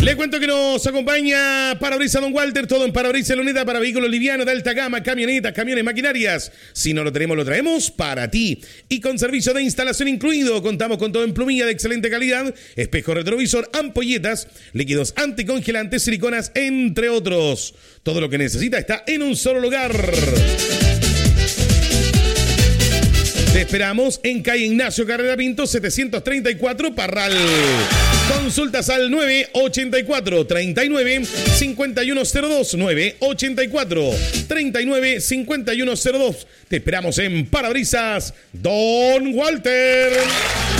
Le cuento que nos acompaña Parabrisas Don Walter, todo en Parabrisas Luneta para vehículos livianos de alta gama, camionetas, camiones, maquinarias. Si no lo tenemos, lo traemos para ti. Y con servicio de instalación incluido, contamos con todo en plumilla de excelente calidad, espejo retrovisor, ampolletas, líquidos anticongelantes, siliconas, entre otros. Todo lo que necesita está en un solo lugar. Te esperamos en calle Ignacio Carrera Pinto, 734, Parral. Consultas al 984-39-5102, 984-39-5102. Te esperamos en Parabrisas Don Walter.